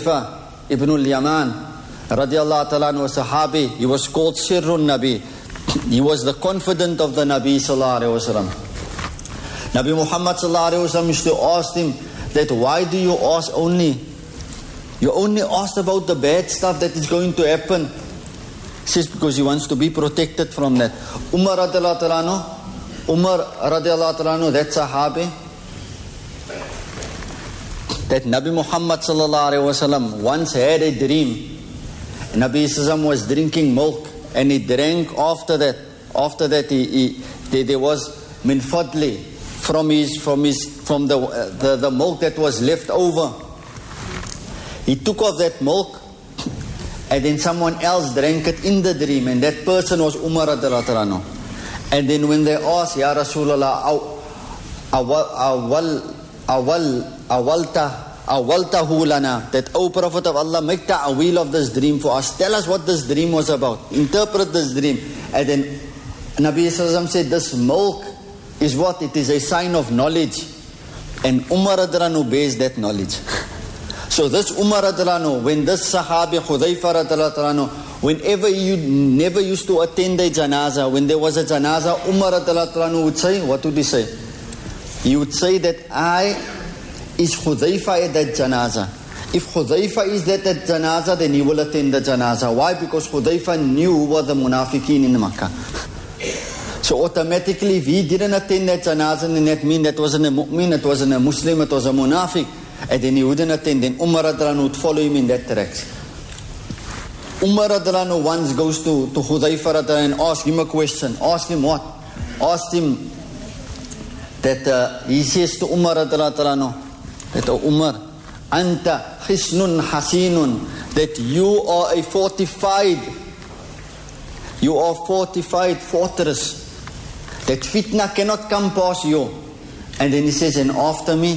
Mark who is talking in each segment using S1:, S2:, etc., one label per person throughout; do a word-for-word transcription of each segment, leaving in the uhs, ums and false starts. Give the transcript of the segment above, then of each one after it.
S1: Hudhaifa ibn al-Yaman radiallahu ta'ala anhu, was a sahabi. He was called Sirrun Nabi. He was the confidant of the Nabi sallallahu alayhi wa sallam. Nabi Muhammad sallallahu alayhi wa sallam used to ask him that, why do you ask only? You only asked about the bad stuff that is going to happen. He says because he wants to be protected from that. Umar radiallahu ta'ala anhu, Umar radiallahu ta'ala anhu, that sahabi, that Nabi Muhammad sallallahu alayhi wa sallam once had a dream. Nabi sallam was drinking milk, and he drank after that. After that, he, he there, there was min fadli from his from his from the, uh, the the milk that was left over. He took off that milk, and then someone else drank it in the dream, and that person was Umar radiallahu anhu. And then when they asked, Ya Rasulullah, awal awal awal awalta awalta hulana, that, O Prophet of Allah, make ta'wil of this dream for us. Tell us what this dream was about. Interpret this dream. And then Nabi sallallahu said, this milk is what? It is a sign of knowledge. And Umar radiallahu anhu bears that knowledge. So this Umar radiallahu anhu, when this Sahabi Hudhaifa radiallahu anhu, whenever you never used to attend a janaza, when there was a janaza, Umar radiallahu anhu would say, what would he say? He would say that, I is Hudhaifa at that janaza. If Hudhaifa is at that janaza, then he will attend the janaza. Why? Because Hudhaifa knew who were the munafiqeen in Makkah. So automatically, if he didn't attend that janaza, then that means that wasn't a mu'min, it wasn't a Muslim, it was a munafiq. And then he wouldn't attend. Then Umar radiallahu anhu would follow him in that direction. Umar radiallahu anhu once goes to, to Hudhaifa radiallahu anhu and asks him a question. Ask him what? Asked him that uh, he says to Umar radiallahu anhu, that, oh Umar, anta hisnun hasinun, that you are a fortified, you are fortified fortress, that fitna cannot come past you. And then he says, and after me,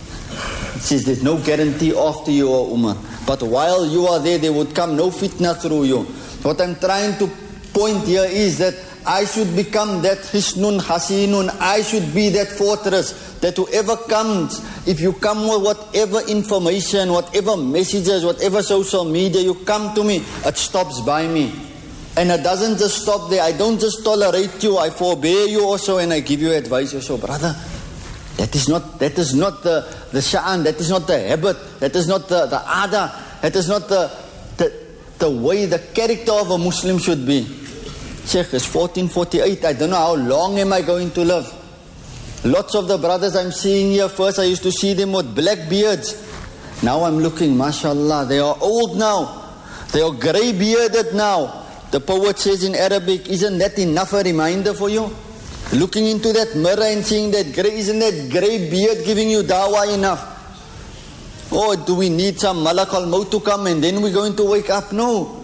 S1: he says, there's no guarantee after you, O Umar. But while you are there, there would come no fitna through you. What I'm trying to point here is that I should become that hisnun hasinun. I should be that fortress, that whoever comes, if you come with whatever information, whatever messages, whatever social media, you come to me, it stops by me. And it doesn't just stop there. I don't just tolerate you, I forbear you also, and I give you advice also. Brother, that is not that is not the, the sha'an, that is not the habit, that is not the, the ada, that is not the, the, the way, the character of a Muslim should be. Sheikh, it's fourteen forty-eight, I don't know how long am I going to live. Lots of the brothers I'm seeing here, first I used to see them with black beards. Now I'm looking, mashallah, they are old now. They are grey bearded now. The poet says in Arabic, isn't that enough a reminder for you? Looking into that mirror and seeing that grey, isn't that grey beard giving you dawah enough? Or do we need some malak al-maut to come and then we're going to wake up? No.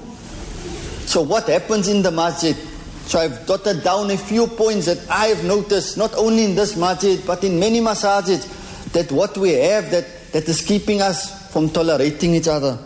S1: So what happens in the masjid? So I've jotted down a few points that I have noticed, not only in this masjid, but in many masajids, that what we have that, that is keeping us from tolerating each other.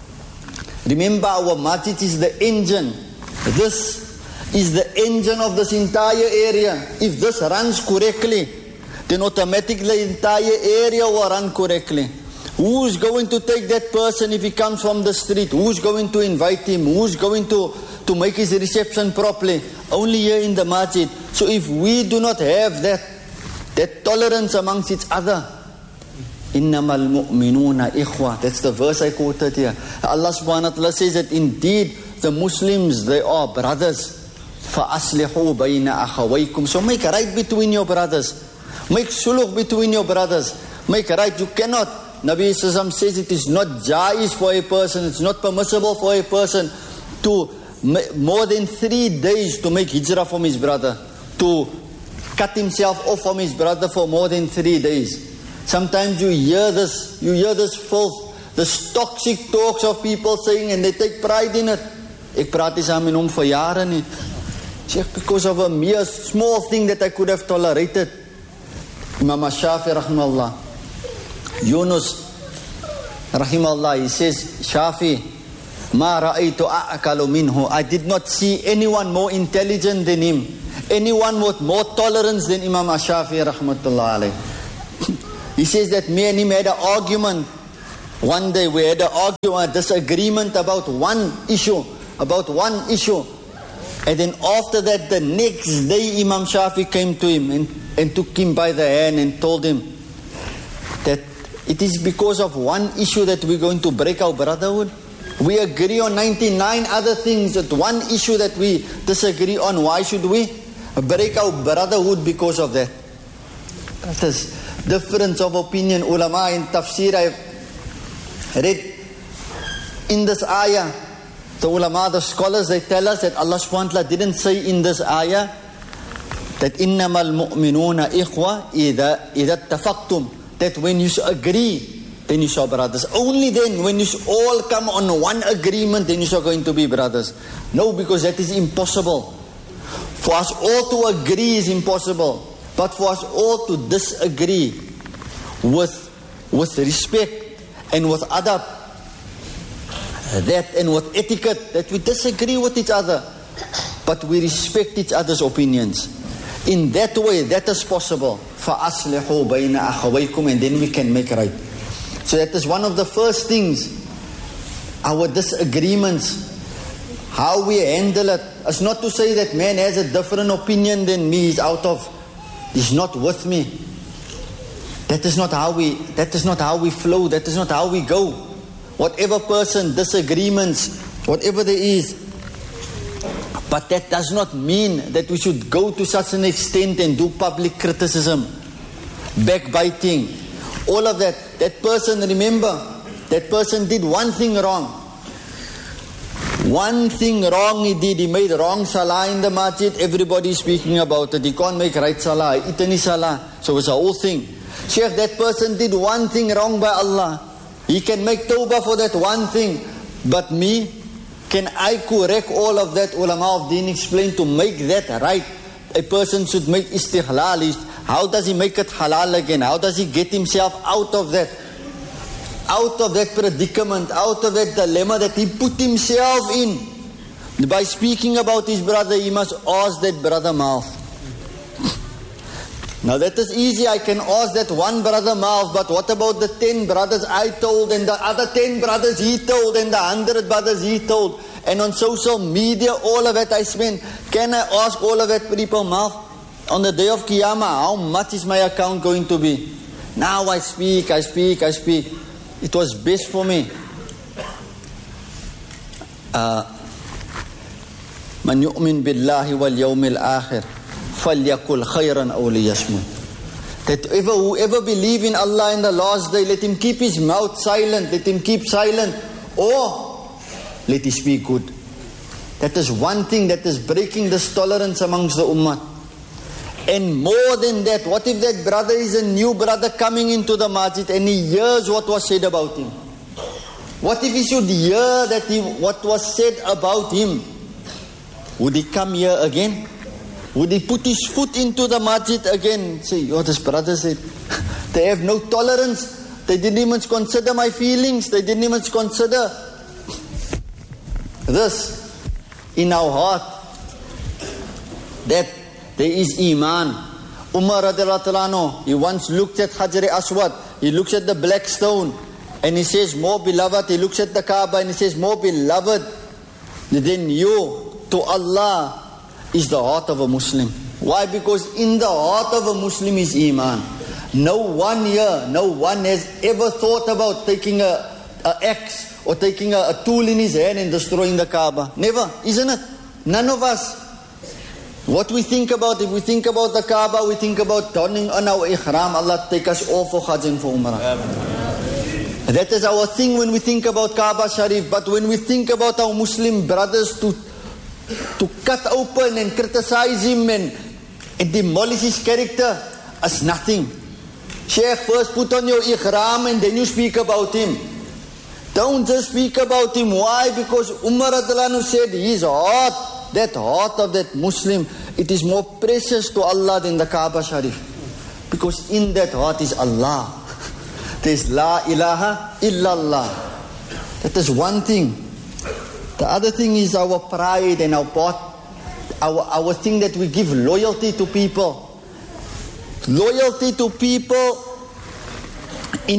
S1: Remember, our masjid is the engine. This is the engine of this entire area. If this runs correctly, then automatically the entire area will run correctly. Who's going to take that person if he comes from the street? Who's going to invite him? Who's going to, to make his reception properly? Only here in the masjid. So if we do not have that, that tolerance amongst each other, innamal mu'minuna ikhwa. That's the verse I quoted here. Allah subhanahu wa ta'ala says that indeed the Muslims, they are brothers. فَأَصْلِحُوا بَيْنَ أَخَوَيْكُمْ. So make right between your brothers. Make sulh between your brothers. Make right. You cannot. Nabi Sallallahu says it is not jaiz for a person, it's not permissible for a person to more than three days to make hijrah from his brother, to cut himself off from his brother for more than three days. Sometimes you hear this, you hear this filth, this toxic talks of people saying, and they take pride in it. Ek praat nie saam met hom vir jare nie. Sheikh, because of a mere small thing that I could have tolerated. Imam Shafi rahimahullah, Yunus rahimahullah, he says, Shafi, ma ra'aytu a'kalu minhu. I did not see anyone more intelligent than him, anyone with more tolerance than Imam Shafi rahmatullah alayh. He says that me and him had an argument One day we had an argument, disagreement about one issue, about one issue. And then after that, the next day Imam Shafi came to him and, and took him by the hand and told him that it is because of one issue that we're going to break our brotherhood. We agree on ninety-nine other things, that one issue that we disagree on, why should we break our brotherhood because of that? That is difference of opinion. Ulama in tafsir, I've read in this ayah, the ulama, the scholars, they tell us that Allah subhanahu wa ta'ala didn't say in this ayah that innamal mu'minuna ikhwa idha idha tafaqtum, that when you agree, then you shall brothers. Only then, when you all come on one agreement, then you shall going to be brothers. No, because that is impossible. For us all to agree is impossible. But for us all to disagree with, with respect and with adab, that and with etiquette, that we disagree with each other, but we respect each other's opinions. In that way, that is possible. فَأَصْلِحُوا بَيْنَ أَخَوَيْكُمْ, and then we can make right. So that is one of the first things. Our disagreements, how we handle it. It's not to say that man has a different opinion than me, he's out of, he's not with me. That is not how we, that is not how we flow, that is not how we go. Whatever person, disagreements, whatever there is. But that does not mean that we should go to such an extent and do public criticism, backbiting, all of that. That person, remember, that person did one thing wrong. One thing wrong he did. He made wrong salah in the masjid. Everybody is speaking about it. He can't make right salah. Itani salah. So it's a whole thing. Sheikh, that person did one thing wrong by Allah. He can make tawbah for that one thing. But me, can I correct all of that? Ulama of Deen explain to make that right. A person should make istihlal. How does he make it halal again? How does he get himself out of that? Out of that predicament, out of that dilemma that he put himself in. By speaking about his brother, he must ask that brother mouth. Now that is easy, I can ask that one brother mouth, but what about the ten brothers I told, and the other ten brothers he told, and the hundred brothers he told, and on social media, all of that I spend. Can I ask all of that people mouth? On the day of Qiyamah, how much is my account going to be? Now I speak, I speak, I speak. It was best for me. Man yu'min billahi wal yawmil akhir falyakul khayran aw liyasmut. That whoever, whoever believe in Allah in the last day, let him keep his mouth silent, let him keep silent, or let him speak good. That is one thing that is breaking this tolerance amongst the ummah. And more than that, what if that brother is a new brother coming into the masjid and he hears what was said about him? What if he should hear that he, what was said about him? Would he come here again? Would he put his foot into the masjid again and say, oh, this brother said, they have no tolerance. They didn't even consider my feelings. They didn't even consider this in our heart. That there is Iman. Umar radiallahu anhu, he once looked at Hajar Aswad, he looks at the black stone, and he says, more beloved, he looks at the Kaaba and he says, more beloved than you to Allah is the heart of a Muslim. Why? Because in the heart of a Muslim is Iman. No one here, no one has ever thought about taking a, a axe or taking a, a tool in his hand and destroying the Kaaba. Never, isn't it? None of us. What we think about, if we think about the Kaaba, we think about turning on our ihram. Allah take us all for Hajj and for Umrah. That is our thing when we think about Kaaba Sharif. But when we think about our Muslim brothers to to cut open and criticize him and, and demolish his character, as nothing. Sheikh, first put on your ihram and then you speak about him. Don't just speak about him. Why? Because Umar radiallahu anhu said his heart, that heart of that Muslim, it is more precious to Allah than the Kaaba Sharif. Because in that heart is Allah. There is La ilaha illallah. That is one thing. The other thing is our pride and our part, our, our thing that we give loyalty to people. Loyalty to people in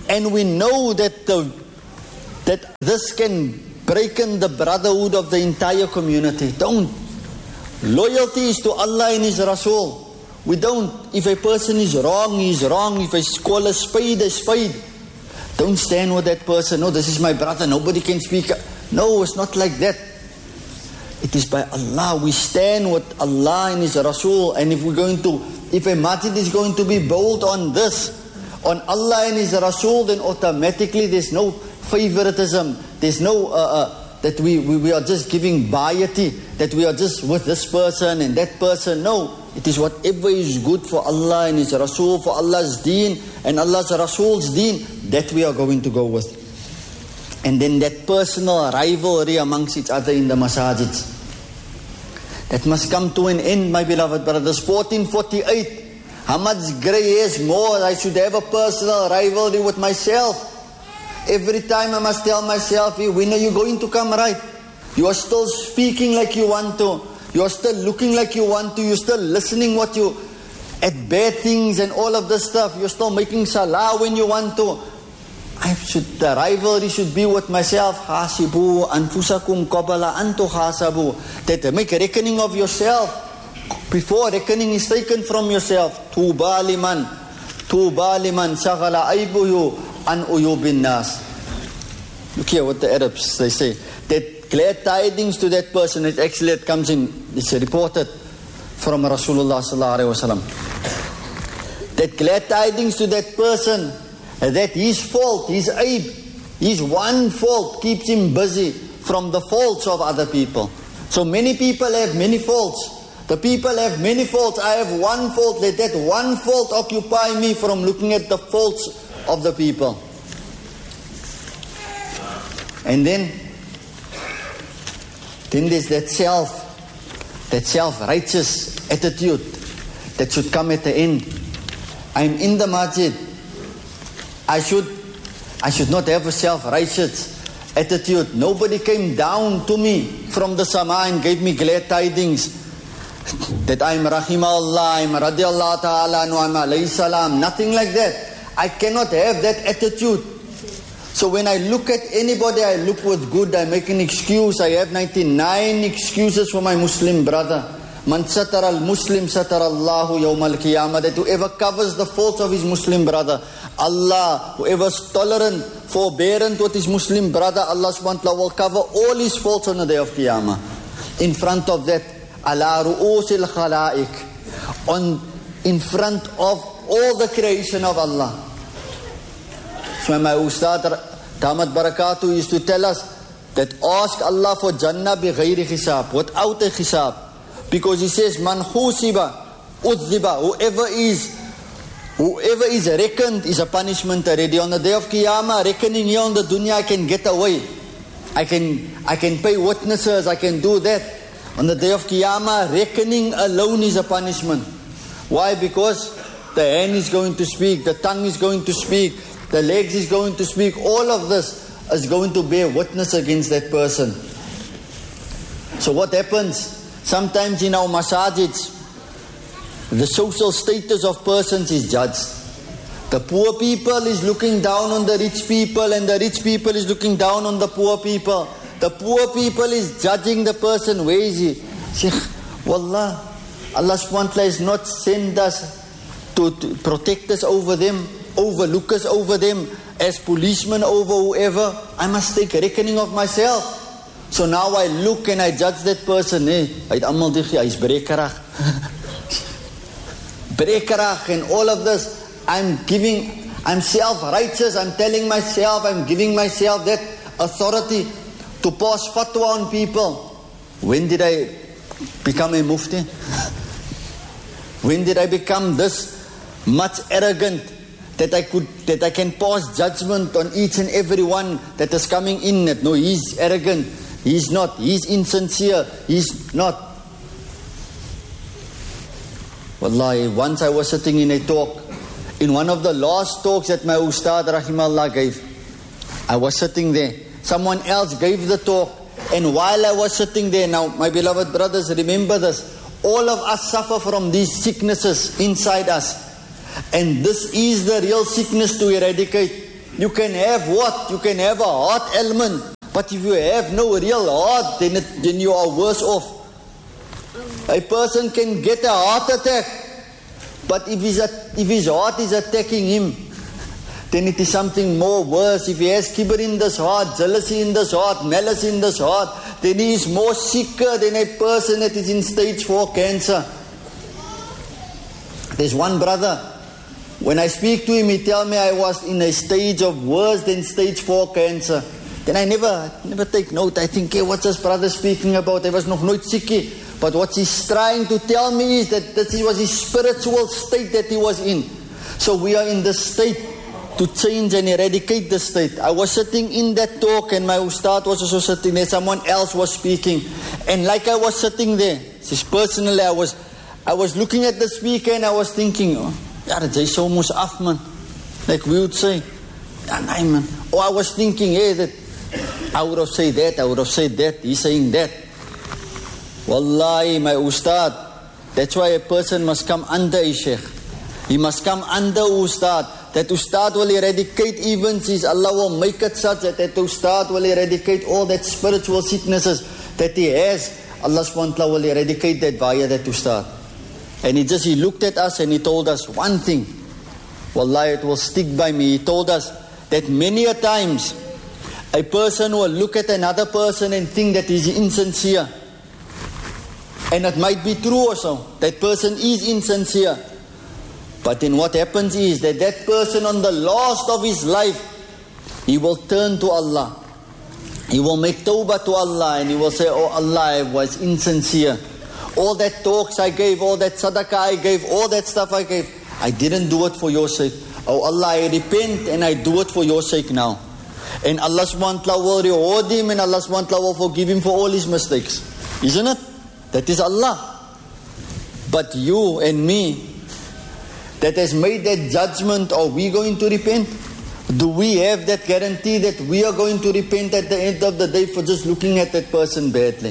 S1: and we know that the, that this can break in the brotherhood of the entire community. Don't. Loyalty is to Allah and His Rasul. We don't. If a person is wrong, he is wrong. If I call a spade, a spade. Don't stand with that person. No, this is my brother. Nobody can speak. No, it's not like that. It is by Allah. We stand with Allah and His Rasul. And if we're going to, if a masjid is going to be bold on this, on Allah and His Rasul, then automatically there's no favoritism. There's no, uh, uh, that we, we, we are just giving piety, that we are just with this person and that person. No, it is whatever is good for Allah and His Rasul, for Allah's deen and Allah's Rasul's deen, that we are going to go with. And then that personal rivalry amongst each other in the masajids, that must come to an end, my beloved brothers. fourteen forty-eight, how much grey hairs more I should have a personal rivalry with myself. Every time I must tell myself, hey, when are you going to come right? You are still speaking like you want to. You are still looking like you want to. You're still listening what you, at bad things and all of this stuff. You're still making salah when you want to. I should, the rivalry should be with myself. Hasibu anfusakum qabala an tuhasabu. That make a reckoning of yourself before reckoning is taken from yourself. Tuba liman, tuba liman shaghala aibuhu an uyubin nas. Look here what the Arabs, they say. That glad tidings to that person. It actually it comes in, it's reported from Rasulullah sallallahu alaihi wasallam. That glad tidings to that person, that his fault, his aib, his one fault keeps him busy from the faults of other people. So many people have many faults. The people have many faults. I have one fault. Let that one fault occupy me from looking at the faults of the people. And then, then there's that self, that self-righteous attitude that should come at the end. I'm in the masjid. I should, I should not have a self-righteous attitude. Nobody came down to me from the sama and gave me glad tidings that I'm rahimahullah, I'm radiallahu ta'ala, no, I'm alayhi salam. Nothing like that. I cannot have that attitude. So when I look at anybody, I look with good, I make an excuse. I have ninety-nine excuses for my Muslim brother. Man satar al-Muslim satar Allahu yawm al-qiyamah. That whoever covers the faults of his Muslim brother, Allah, whoever is tolerant, forbearant with his Muslim brother, Allah subhanahu wa ta'ala will cover all his faults on the day of Qiyamah. In front of that, ala ru'usil khalaik, on, in front of all the creation of Allah. So my Ustad Damat Barakatuh used to tell us that ask Allah for Jannah bi ghayri hisab, without a hisab. Because he says, man husiba, udhiba, whoever is, whoever is reckoned is a punishment already. On the day of Qiyamah, reckoning here on the dunya, I can get away. I can, I can pay witnesses, I can do that. On the day of Qiyamah, reckoning alone is a punishment. Why? Because the hand is going to speak, the tongue is going to speak, the legs is going to speak. All of this is going to bear witness against that person. So what happens? Sometimes in our masajids, the social status of persons is judged. The poor people is looking down on the rich people, and the rich people is looking down on the poor people. The poor people is judging the person. Where is he? Sheikh, wallah, Allah subhanahu wa ta'ala has not sent us to, to protect us over them, overlook us over them, as policemen over whoever. I must take reckoning of myself. So now I look and I judge that person. Hey, hy het almal dig, hy is brekerig. Brekerig and all of this. I'm giving, I'm self-righteous. I'm telling myself, I'm giving myself that authority to pass fatwa on people. When did I become a mufti? When did I become this much arrogant that I could, that I can pass judgment on each and every one that is coming in? That no, he's arrogant. He's not. He's insincere. He's not. Wallahi, once I was sitting in a talk, in one of the last talks that my Ustad Rahimahullah gave, I was sitting there. Someone else gave the talk, and while I was sitting there, now my beloved brothers, remember this, all of us suffer from these sicknesses inside us, and this is the real sickness to eradicate. You can have what? You can have a heart ailment. But if you have no real heart, then, it, then you are worse off. A person can get a heart attack. But if his, if his heart is attacking him, then it is something more worse. If he has kibr in this heart, jealousy in this heart, malice in this heart, then he is more sicker than a person that is in stage four cancer. There's one brother, when I speak to him, he tells me I was in a stage of worse than stage four cancer. Then I never never take note. I think, hey, what's this brother speaking about? I was nog nooit siekie. But what he's trying to tell me is that this was his spiritual state that he was in. So we are in the state to change and eradicate the state. I was sitting in that talk and my ustad was also sitting there. Someone else was speaking. And like I was sitting there, just personally I was I was looking at the speaker and I was thinking, oh, ja, dat is so moes af, man. Like we would say, ja, nee, man. Or I was thinking, hey, that I would have said that, I would have said that, he's saying that. Wallahi, my ustad, that's why a person must come under a sheikh. He must come under ustad. That ustad will eradicate events. Allah will make it such that that ustad will eradicate all that spiritual sicknesses that he has. Allah subhanahu wa ta'ala will eradicate that via that ustad. And he just, he looked at us and he told us one thing. Wallahi, it will stick by me. He told us that many a times a person will look at another person and think that he's insincere. And it might be true also. That person is insincere. But then what happens is that that person on the last of his life, he will turn to Allah. He will make tawbah to Allah and he will say, oh Allah, I was insincere. All that talks I gave, all that sadaqah I gave, all that stuff I gave, I didn't do it for your sake. Oh Allah, I repent and I do it for your sake now. And Allah subhanahu wa ta'ala will reward him and Allah subhanahu wa ta'ala will forgive him for all his mistakes. Isn't it? That is Allah. But you and me, that has made that judgment, are we going to repent? Do we have that guarantee that we are going to repent at the end of the day for just looking at that person badly?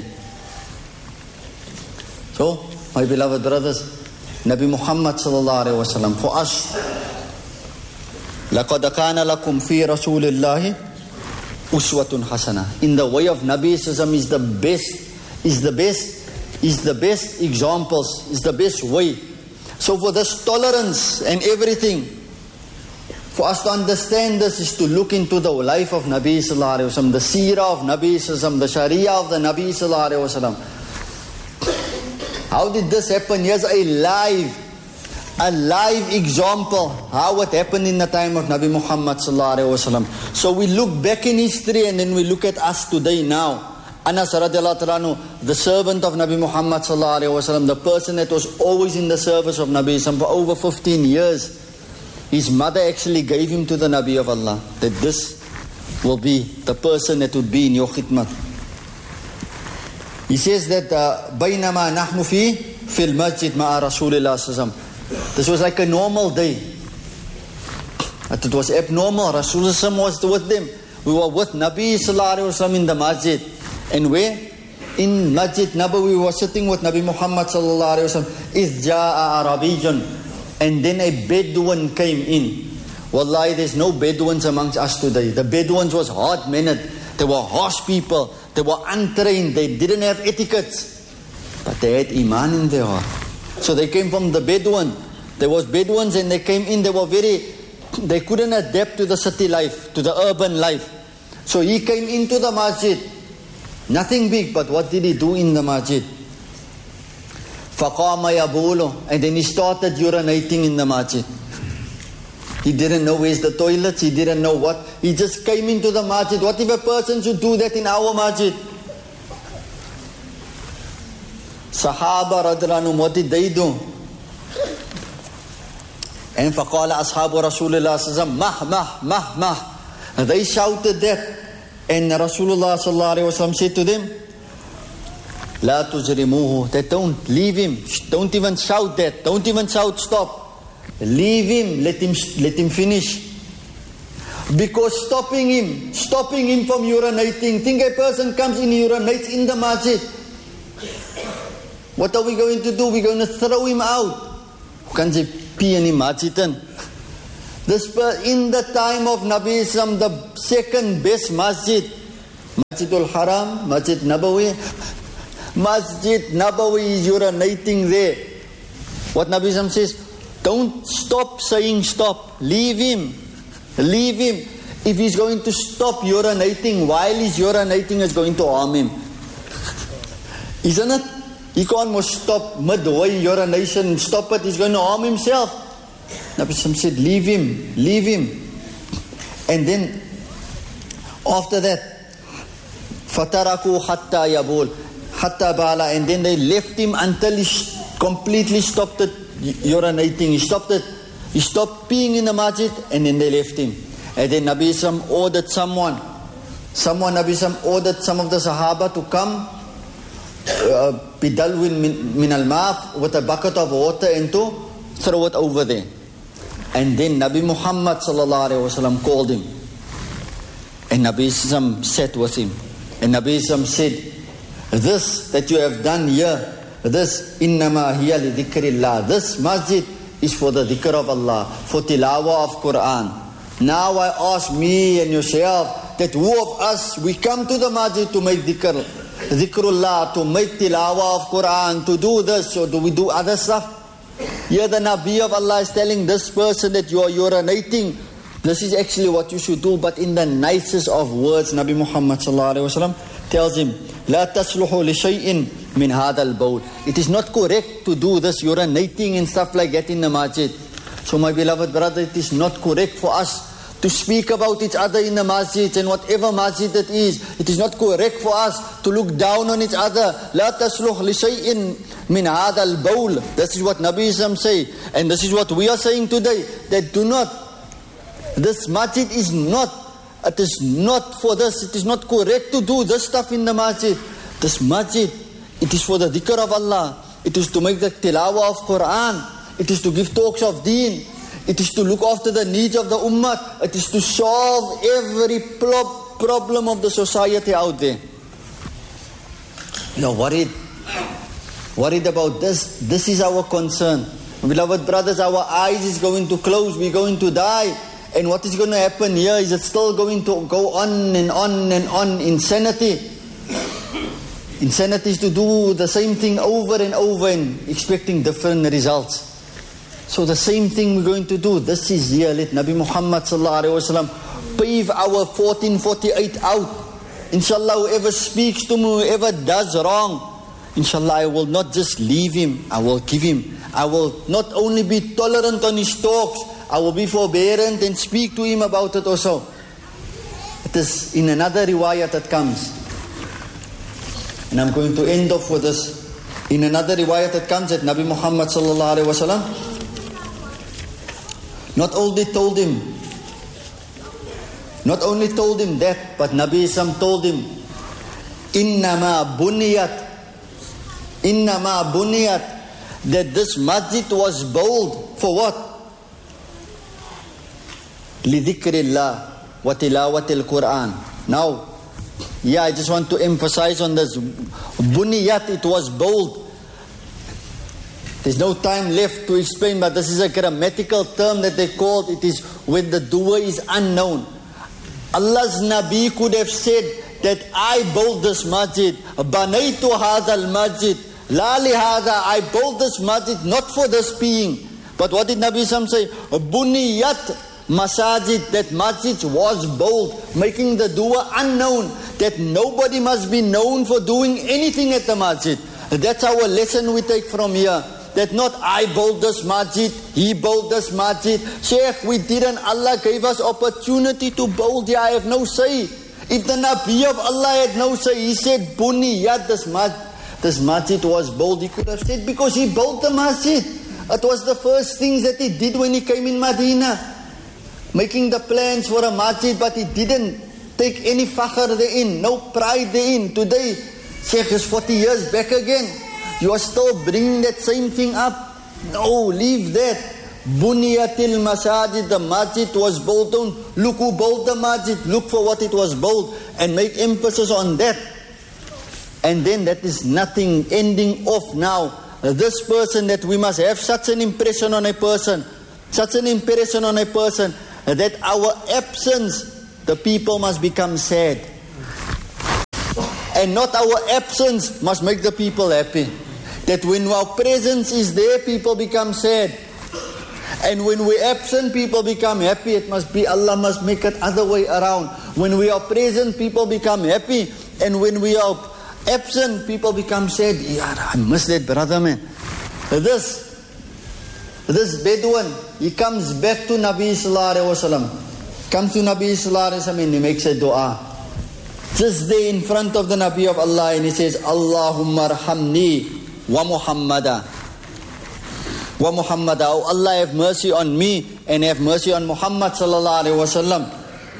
S1: So, my beloved brothers, Nabi Muhammad sallallahu alaihi wasallam, for us, لَقَدْ كَانَ لَكُمْ فِي رَسُولِ اللَّهِ أُسْوَةٌ حَسَنَةٌ. In the way of Nabiism is the best, is the best, is the best examples, is the best way. So for this tolerance and everything, for us to understand this is to look into the life of Nabi sallallahu alaihi wasallam, the seerah of Nabi sallallahu alaihi wasallam, the sharia of the Nabi sallallahu alaihi wasallam. How did this happen? Here's a live, a live example how it happened in the time of Nabi Muhammad sallallahu alaihi wasallam. So we look back in history and then we look at us today now. Anas radiallahu ta'ala, the servant of Nabi Muhammad sallallahu alaihi wasallam, the person that was always in the service of Nabi for over fifteen years. His mother actually gave him to the Nabi of Allah, that this will be the person that would be in your khidmat. He says that بَيْنَمَا نَحْنُ فِي فِي الْمَسْجِدِ مَعَ رَسُولِ اللَّهِ صَلَّى اللَّهُ عَلَيْهِ وَسَلَّمَ. This was like a normal day. But it was abnormal. Rasulullah was with them. We were with Nabi sallallahu alaihi wasallam in the masjid. And where? In Masjid Nabawi, we were sitting with Nabi Muhammad sallallahu alaihi wasallam. إِذْ جَاءَ عَرَبِيٌّ. And then a Bedouin came in. Wallahi, there's no Bedouins amongst us today. The Bedouins was hard-mannered. They were harsh people. They were untrained. They didn't have etiquettes. But they had iman in their heart. So they came from the Bedouin. There was Bedouins and they came in. They were very, they couldn't adapt to the city life, to the urban life. So he came into the masjid. Nothing big, but what did he do in the masjid? فَقَامَ يَبُولُ. And then he started urinating in the masjid. He didn't know where's the toilets. He didn't know what. He just came into the masjid. What if a person should do that in our masjid? Sahaba radhiyallahu anhum, what did they do? And فَقَالَ أَصْحَابُ رَسُولِ اللَّهِ صَلَّى اللَّهُ عَلَيْهِ وَسَلَّمَ مَهْ مَهْ مَهْ مَهْ. They shouted that. And Rasulullah sallallahu alaihi wasallam said to them, "La tuzrimuhu." That don't leave him. Don't even shout that. Don't even shout stop. Leave him. Let him. Let him finish. Because stopping him, stopping him from urinating. Think a person comes in, urinates in the masjid. What are we going to do? We're going to throw him out. Kan jy pee in die masjid in? This per, in the time of Nabi Islam, the second best masjid, Masjidul Haram, Masjid Nabawi. Masjid Nabawi is urinating there. What Nabi Islam says, don't stop saying stop. Leave him. Leave him. If he's going to stop urinating while he's urinating, it's going to harm him. Isn't it? He can't most stop midway urination, stop it, he's going to harm himself. Nabi Sallam said, leave him, leave him. And then, after that, فَتَرَكُوا حَتَّى يَبُولُ حَتَّى بَالَ. And then they left him until he completely stopped it urinating. He stopped it. He stopped peeing in the masjid, and then they left him. And then Nabi Sallam ordered someone, someone Nabi Sallam ordered some of the Sahaba to come, bidalwin min al-ma', with a bucket of water, and to throw it over there. And then Nabi Muhammad sallallahu alaihi wasallam called him, and Nabi Sallam sat with him, and Nabi Sallam said, this that you have done here, this innama hiya li dhikrillah, this masjid is for the dhikr of Allah, for tilawah of Quran. Now I ask me and yourself, that who of us, we come to the masjid to make dhikr, dhikrullah, to make tilawah of Quran, to do this, or do we do other stuff? Here the Nabi of Allah is telling this person that you are urinating, this is actually what you should do, but in the nicest of words. Nabi Muhammad sallallahu alaihi wasallam tells him, لا تصلح لشيء من هذا البول. It is not correct to do this urinating and stuff like that in the masjid. So my beloved brother, it is not correct for us to speak about each other in the masjid, and whatever masjid it is, it is not correct for us to look down on each other. لا تصلح لشيء من هذا البول. This is what Nabi Islam say, and this is what we are saying today, that do not, this masjid is not, it is not for this, it is not correct to do this stuff in the masjid. This masjid, it is for the dhikr of Allah, it is to make the tilawah of Quran, it is to give talks of deen, it is to look after the needs of the ummah, it is to solve every pro- problem of the society out there. You are worried, worried about this, this is our concern. Beloved brothers, our eyes is going to close, we are going to die. And what is going to happen here? Is it still going to go on and on and on? Insanity. Insanity is to do the same thing over and over and expecting different results. So the same thing we're going to do. This is here. Let Nabi Muhammad sallallahu alaihi wasallam pave our fourteen forty-eight out. Inshallah, whoever speaks to me, whoever does wrong, inshallah, I will not just leave him. I will give him. I will not only be tolerant on his talks, I will be forbearant and speak to him about it also. It is in another riwayat that comes. And I'm going to end off with this. In another riwayat that comes that Nabi Muhammad sallallahu alaihi wasallam not only told him, not only told him that, but Nabi Islam told him, Innama buniyat, Innama buniyat, that this masjid was built for what? Lidhikrillah wa tilawatil Quran. Now, yeah, I just want to emphasize on this. Buniyat, it was bold. There's no time left to explain, but this is a grammatical term that they called. It is when the doer is unknown. Allah's Nabi could have said that I built this masjid. Banaytu hadha al-masjid. La lihada, I built this masjid not for this being. But what did Nabi Sam say? Buniyat masajid, that masjid was bold, making the doer unknown, that nobody must be known for doing anything at the masjid. That's our lesson we take from here. That not I built this masjid, he built this masjid. Sheikh, we didn't. Allah gave us opportunity to build here. I have no say. If the Nabi of Allah had no say, he said, Buniyat, this masjid, this masjid was built. He could have said, because he built the masjid. It was the first things that he did when he came in Medina. Making the plans for a masjid, but he didn't take any fakhr therein, no pride therein. Today, Sheikh is forty years back again. You are still bringing that same thing up. No, leave that. Buniyatil masajid, the masjid was built on. Look who built the masjid. Look for what it was built and make emphasis on that. And then that is nothing, ending off now. This person, that we must have such an impression on a person. such an impression on a person that our absence, the people must become sad. And not our absence must make the people happy. That when our presence is there, people become sad. And when we absent, people become happy. It must be, Allah must make it other way around. When we are present, people become happy. And when we are absent, people become sad. Yeah, I miss that brother, man. This, this Bedouin, he comes back to Nabi Sallallahu Alaihi Wasallam. Comes to Nabi Sallallahu Alaihi Wasallam and he makes a dua. Just there in front of the Nabi of Allah, and he says, Allahumma arhamni wa Muhammada. Wa Muhammada. Oh Allah, have mercy on me and have mercy on Muhammad Sallallahu Alaihi Wasallam.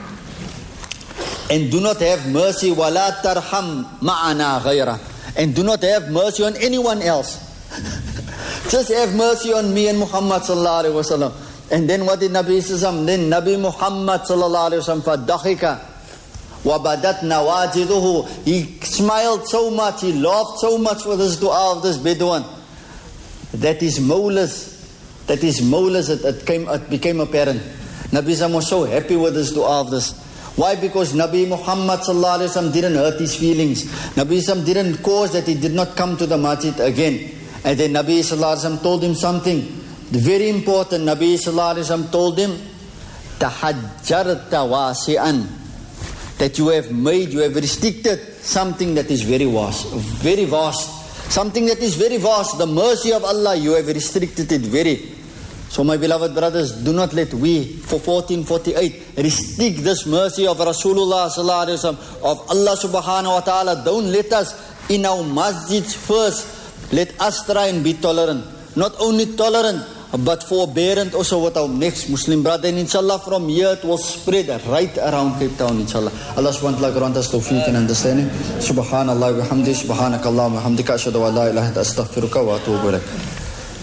S1: And do not have mercy, wala tarham ma'ana ghayra. And do not have mercy on anyone else. Just have mercy on me and Muhammad Sallallahu Alaihi Wasallam. And then what did Nabi Sallallahu? Then Nabi Muhammad Sallallahu Alaihi Wasallam faddakhika wa badat nawajiduhu. He smiled so much, he laughed so much for this dua of this Bedouin. That is molars, that is molars, it, it, came, it became apparent. Nabi Sallallahu was so happy with this dua of this. Why? Because Nabi Muhammad Sallallahu Alaihi Wasallam didn't hurt his feelings. Nabi Sallallahu didn't cause that he did not come to the masjid again. And then Nabi Sallallahu Alaihi Wasallam told him something very important. Nabi Sallallahu Alaihi Wasallam told him, Tahajjarta wasi'an. That you have made, you have restricted something that is very vast. Very vast. Something that is very vast. The mercy of Allah, you have restricted it very. So my beloved brothers, do not let we, for fourteen forty-eight, restrict this mercy of Rasulullah Sallallahu Alaihi Wasallam, of Allah Subhanahu Wa Ta'ala. Don't let us, in our masjids first, let us try and be tolerant. Not only tolerant, but forbearant also with our next Muslim brother. And inshallah from here it will spread right around Cape Town, inshallah. Allah subhanahu wa ta'ala grant us tawfiq and understanding. Subhanallah wa bihamdi, subhanakallah wa bihamdika, ashhadu an la ilaha illa anta astaghfiruka wa atubu ilaik.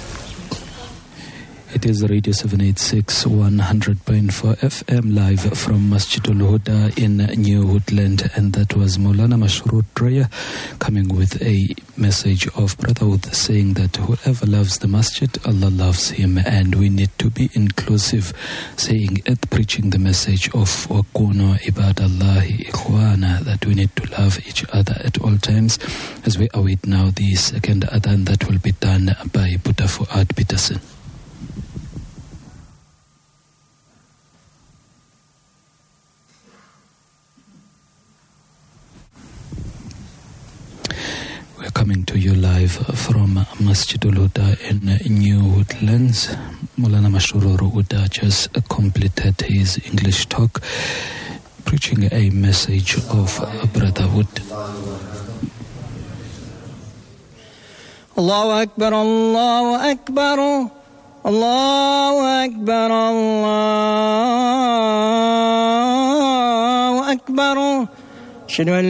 S2: It is Radio seven eighty-six, one hundred point four F M, live from Masjidul Huda in New Woodland. And that was Maulana Mashrur Draya coming with a message of brotherhood, saying that whoever loves the masjid, Allah loves him. And we need to be inclusive, saying it, preaching the message of Wakunu Ibadallahi Ikhwana, that we need to love each other at all times. As we await now the second adhan that will be done by Buddha Fuad Peterson. We're coming to you live from Masjidul Huda in New Woodlands. Maulana Mashrur Huda just completed his English talk, preaching a message of brotherhood.
S3: Allahu Akbar, Allahu Akbar, Allahu Akbar, Allahu Akbar. Ashhadu an